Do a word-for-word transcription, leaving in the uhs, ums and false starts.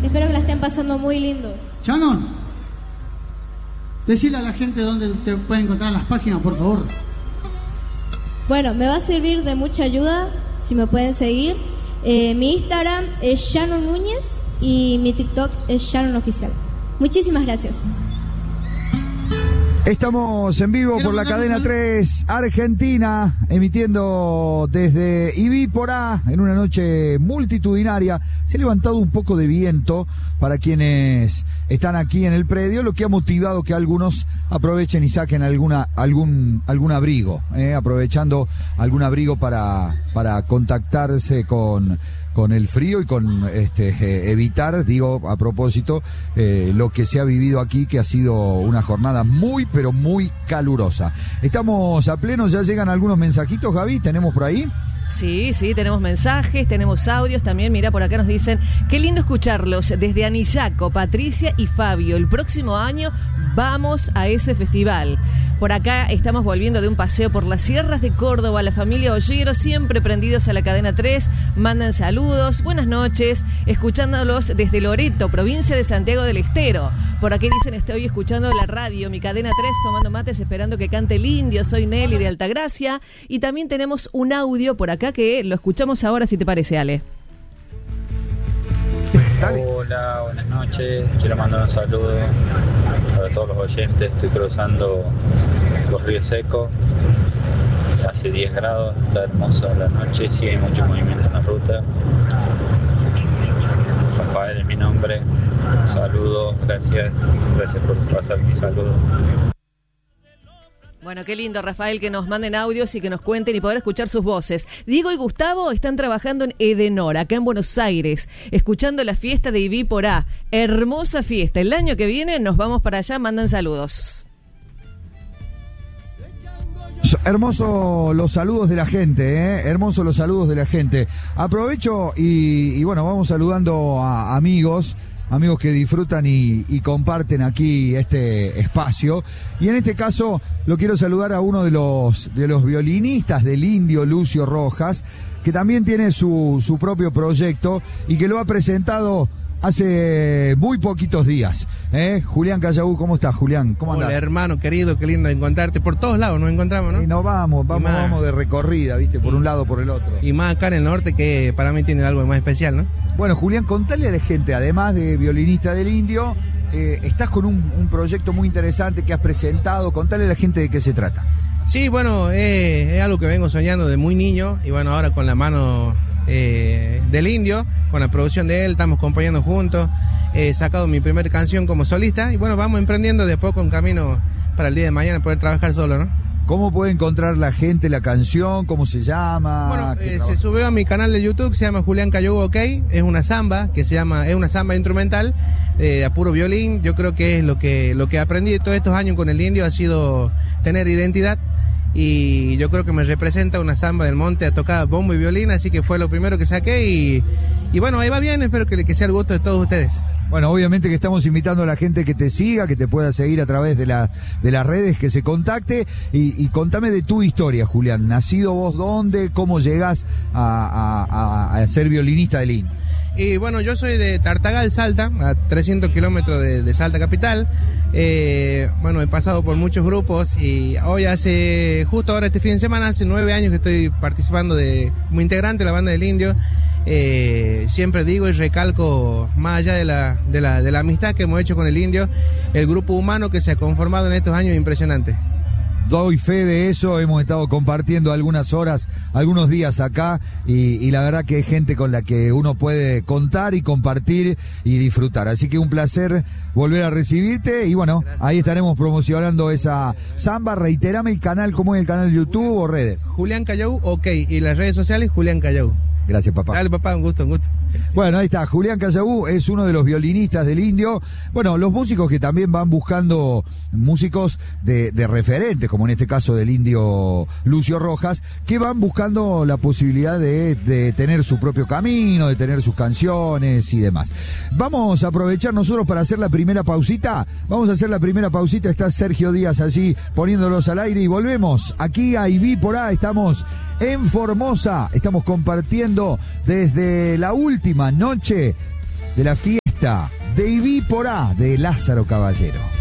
Espero que la estén pasando muy lindo. Shannon, decile a la gente dónde te puede encontrar las páginas, por favor. Bueno, me va a servir de mucha ayuda si me pueden seguir. Eh, mi Instagram es Shannon Núñez y mi TikTok es Shannon Oficial. Muchísimas gracias. Estamos en vivo por la cadena tres Argentina, emitiendo desde Ibípora en una noche multitudinaria. Se ha levantado un poco de viento para quienes están aquí en el predio, lo que ha motivado que algunos aprovechen y saquen alguna algún algún abrigo, eh, aprovechando algún abrigo para para contactarse con con el frío y con este eh, evitar, digo, a propósito, eh, lo que se ha vivido aquí, que ha sido una jornada muy, pero muy calurosa. Estamos a pleno, ya llegan algunos mensajitos, Gaby, ¿tenemos por ahí? Sí, sí, tenemos mensajes, tenemos audios también. Mira, por acá nos dicen, qué lindo escucharlos desde Anillaco, Patricia y Fabio. El próximo año vamos a ese festival. Por acá estamos volviendo de un paseo por las sierras de Córdoba. La familia Ollero, siempre prendidos a la cadena tres, mandan saludos, buenas noches, escuchándolos desde Loreto, provincia de Santiago del Estero. Por aquí dicen, estoy escuchando la radio, mi cadena tres, tomando mates, esperando que cante el indio. Soy Nelly de Altagracia. Y también tenemos un audio por acá que lo escuchamos ahora, si te parece, Ale. Dale. Hola, buenas noches. Quiero mandar un saludo para todos los oyentes. Estoy cruzando los ríos secos. Hace diez grados, está hermosa la noche, sí hay mucho movimiento en la ruta. Rafael es mi nombre. Saludos, gracias. Gracias por pasar mi saludo. Bueno, qué lindo, Rafael, que nos manden audios y que nos cuenten y poder escuchar sus voces. Diego y Gustavo están trabajando en Edenor, acá en Buenos Aires, escuchando la fiesta de Ibípora. Hermosa fiesta. El año que viene nos vamos para allá, mandan saludos. Hermoso los saludos de la gente, ¿eh? Hermoso los saludos de la gente. Aprovecho y, y bueno, vamos saludando a amigos. Amigos que disfrutan y, y comparten aquí este espacio. Y en este caso lo quiero saludar a uno de los de los violinistas del Indio, Lucio Rojas, que también tiene su, su propio proyecto y que lo ha presentado hace muy poquitos días. ¿eh? Julián Callaú, ¿cómo estás, Julián? ¿Cómo andás? Hola, hermano querido, qué lindo encontrarte. Por todos lados nos encontramos, ¿no? Y nos vamos, vamos, más, vamos de recorrida, ¿viste? Por y, un lado, por el otro. Y más acá en el norte, que para mí tiene algo más especial, ¿no? Bueno, Julián, contale a la gente, además de violinista del Indio, eh, estás con un, un proyecto muy interesante que has presentado. Contale a la gente de qué se trata. Sí, bueno, eh, es algo que vengo soñando de muy niño y bueno, ahora con la mano eh, del Indio, con la producción de él, estamos acompañando juntos. He sacado mi primera canción como solista y bueno, vamos emprendiendo de poco un camino para el día de mañana poder trabajar solo, ¿no? ¿Cómo puede encontrar la gente la canción? ¿Cómo se llama? Bueno, eh, se subió a mi canal de YouTube, se llama Julián Callaú OK, es una samba que se llama, es una samba instrumental eh, a puro violín. Yo creo que es lo que lo que aprendí todos estos años con el Indio ha sido tener identidad. Y yo creo que me representa una samba del monte a tocar bombo y violín, así que fue lo primero que saqué y, y bueno, ahí va bien, espero que, que sea el gusto de todos ustedes. Bueno, obviamente que estamos invitando a la gente que te siga, que te pueda seguir a través de, la, de las redes, que se contacte y, y contame de tu historia, Julián. ¿Nacido vos dónde? ¿Cómo llegás a, a, a, a ser violinista del Indio? Y bueno, yo soy de Tartagal, Salta, a trescientos kilómetros de, de Salta capital. Eh, bueno, he pasado por muchos grupos y hoy hace, justo ahora este fin de semana, hace nueve años que estoy participando de, como integrante de la banda del Indio. Eh, siempre digo y recalco, más allá de la, de la, de la amistad que hemos hecho con el Indio, el grupo humano que se ha conformado en estos años es impresionante. Doy fe de eso, hemos estado compartiendo algunas horas, algunos días acá y, y la verdad que es gente con la que uno puede contar y compartir y disfrutar. Así que un placer volver a recibirte y bueno, gracias. Ahí estaremos promocionando esa samba. Reiterame el canal, ¿cómo es el canal de YouTube o redes? Julián Callaú OK y las redes sociales Julián Callaú. Gracias, papá. Dale, papá, un gusto, un gusto. Bueno, ahí está, Julián Callaú es uno de los violinistas del Indio. Bueno, los músicos que también van buscando músicos de, de referentes, como en este caso del Indio Lucio Rojas, que van buscando la posibilidad de, de tener su propio camino, de tener sus canciones y demás. Vamos a aprovechar nosotros para hacer la primera pausita. Vamos a hacer la primera pausita. Está Sergio Díaz allí poniéndolos al aire y volvemos aquí a Ibípora. Estamos en Formosa. Estamos compartiendo desde la última noche de la fiesta Solista de Ibí Porá de Lázaro Caballero.